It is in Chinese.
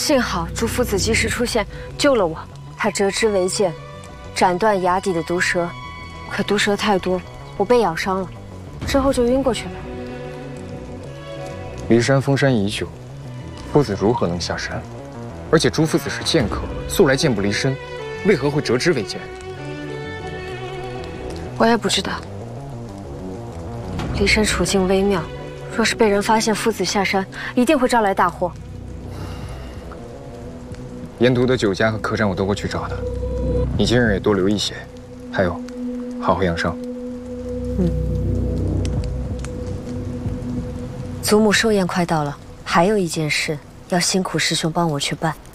幸好朱夫子及时出现，救了我。他折枝为剑，斩断崖底的毒蛇，可毒蛇太多，我被咬伤了，之后就晕过去了。 骊山封山已久，夫子如何能下山？而且朱夫子是剑客，素来剑不离身，为何会折枝为剑？ 我也不知道。骊山处境微妙，若是被人发现夫子下山，一定会招来大祸。 沿途的酒家和客栈我都会去找的，你今日也多留一些。还有，好好养伤。 祖母寿宴快到了，还有一件事要辛苦师兄帮我去办。